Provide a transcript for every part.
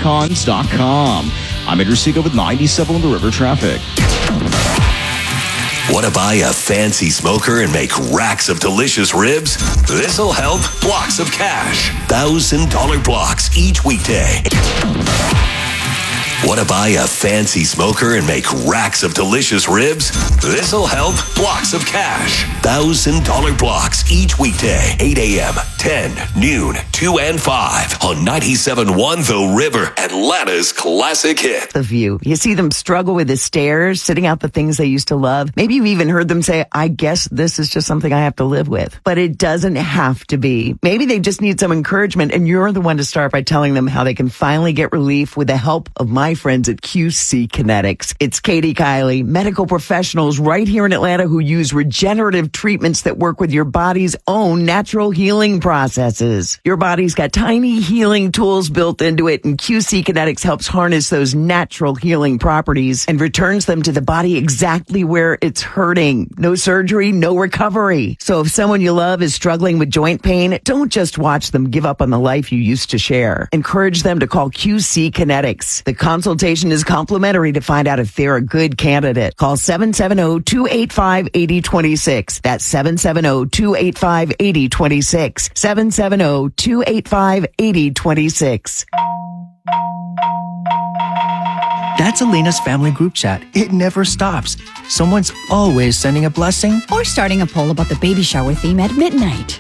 Raycons.com. I'm Andrew Seega with 97 on the river traffic. Want to buy a fancy smoker and make racks of delicious ribs? This'll help. Blocks of cash. $1,000 blocks each weekday. Want to buy a fancy smoker and make racks of delicious ribs? This'll help. Blocks of cash. $1,000 blocks each weekday. 8 a.m., 10, noon, 2 and 5 on 97.1 The River, Atlanta's classic hit. The View. You see them struggle with the stairs, sitting out the things they used to love. Maybe you've even heard them say, I guess this is just something I have to live with. But it doesn't have to be. Maybe they just need some encouragement, and you're the one to start by telling them how they can finally get relief with the help of my friends at QC Kinetics. It's Katie Kiley, medical professionals right here in Atlanta who use regenerative treatments that work with your body's own natural healing processes. Your body's got tiny healing tools built into it, and QC Kinetics helps harness those natural healing properties and returns them to the body exactly where it's hurting. No surgery, no recovery. So if someone you love is struggling with joint pain, don't just watch them give up on the life you used to share. Encourage them to call QC Kinetics. The consultation is complimentary to find out if they're a good candidate. Call 770-285-8026. That's 770-285-8026. 770-285-8026. That's Elena's family group chat. It never stops. Someone's always sending a blessing or starting a poll about the baby shower theme at midnight.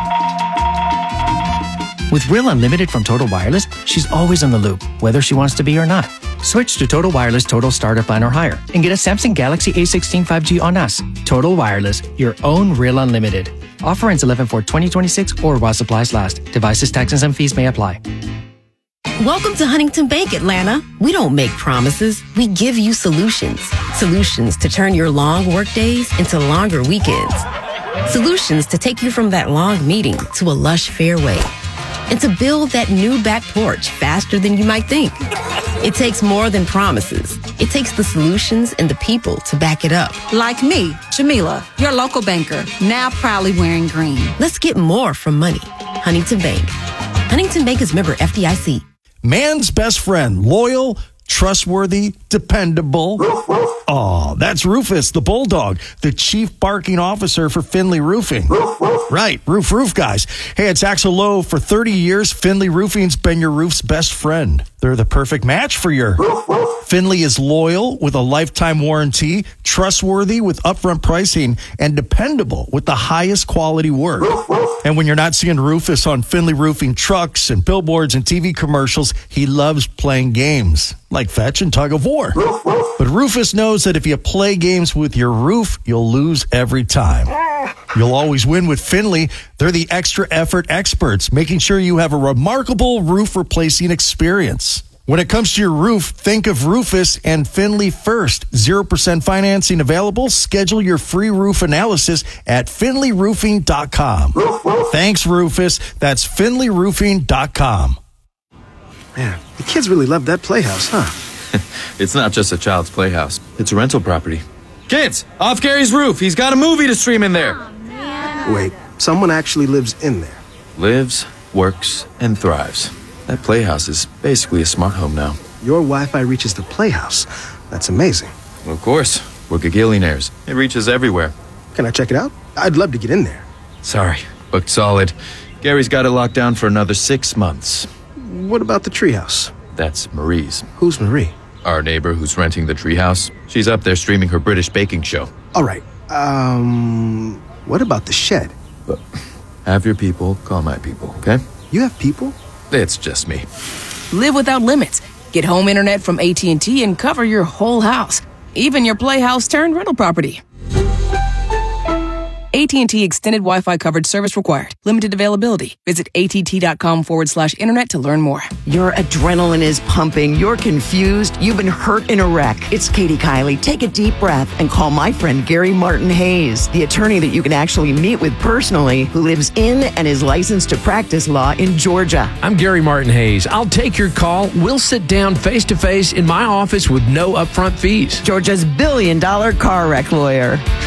With Real Unlimited from Total Wireless, she's always on the loop, whether she wants to be or not. Switch to Total Wireless Total Starter Plan or higher and get a Samsung Galaxy A16 5G on us. Total Wireless, your own Real Unlimited. Offer ends 11/4/2026 or while supplies last. Devices, taxes, and fees may apply. Welcome to Huntington Bank, Atlanta. We don't make promises. We give you solutions. Solutions to turn your long work days into longer weekends. Solutions to take you from that long meeting to a lush fairway. And to build that new back porch faster than you might think. It takes more than promises. It takes the solutions and the people to back it up. Like me, Jamila, your local banker, now proudly wearing green. Let's get more from money. Huntington Bank. Huntington Bank is member FDIC. Man's best friend, loyal, trustworthy, dependable. Oh, that's Rufus, the bulldog, the chief barking officer for Finley Roofing. Right, roof guys. Hey, it's Axel Lowe. For 30 years, Finley Roofing's been your roof's best friend. They're the perfect match for your Finley is loyal with a lifetime warranty, trustworthy with upfront pricing, and dependable with the highest quality work. And when you're not seeing Rufus on Finley Roofing trucks and billboards and TV commercials, he loves playing games like fetch and tug of war. But Rufus knows that if you play games with your roof, you'll lose every time. You'll always win with Finley. They're the extra effort experts, making sure you have a remarkable roof replacing experience. When it comes to your roof, think of Rufus and Finley first. 0% financing available. Schedule your free roof analysis at finleyroofing.com. Thanks, Rufus. That's finleyroofing.com. Man, the kids really love that playhouse, huh? It's not just a child's playhouse. It's a rental property. Kids, off Gary's roof. He's got a movie to stream in there. Wait, someone actually lives in there? Lives, works, and thrives. That playhouse is basically a smart home now. Your Wi-Fi reaches the playhouse. That's amazing. Well, of course. We're gagillionaires. It reaches everywhere. Can I check it out? I'd love to get in there. Sorry, booked solid. Gary's got it locked down for another 6 months. What about the treehouse? That's Marie's. Who's Marie? Our neighbor who's renting the treehouse. She's up there streaming her British baking show. All right. What about the shed? Have your people call my people, okay? You have people? It's just me. Live without limits. Get home internet from AT&T and cover your whole house, even your playhouse turned rental property. AT&T Extended Wi-Fi coverage service required. Limited availability. Visit att.com/internet to learn more. Your adrenaline is pumping. You're confused. You've been hurt in a wreck. It's Katie Kiley. Take a deep breath and call my friend Gary Martin Hayes, the attorney that you can actually meet with personally, who lives in and is licensed to practice law in Georgia. I'm Gary Martin Hayes. I'll take your call. We'll sit down face-to-face in my office with no upfront fees. Georgia's $1 billion car wreck lawyer.